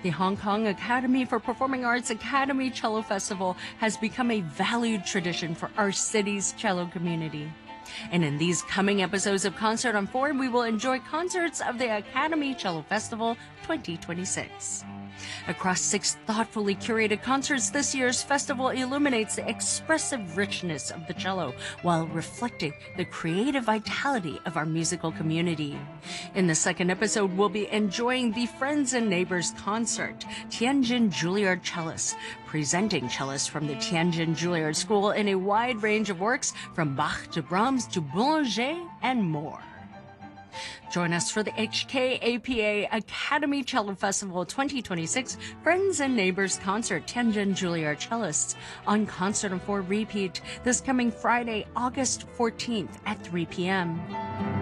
The Hong Kong Academy for Performing Arts Academy Cello Festival has become a valued tradition for our city's cello community. And in these coming episodes of Concert on 4, we will enjoy concerts of the Academy Cello Festival 2026. Across 6 thoughtfully curated concerts, this year's festival illuminates the expressive richness of the cello while reflecting the creative vitality of our musical community. In the second episode, we'll be enjoying the Friends and Neighbors concert, Tianjin Juilliard Cellists, presenting cellists from the Tianjin Juilliard School in a wide range of works from Bach to Brahms to Boulanger and more. Join us for the HKAPA Academy Cello Festival 2026 Friends and Neighbors Concert Tianjin Juilliard Cellists on Concert on 4 repeat this coming Friday, August 14th at 3 p.m.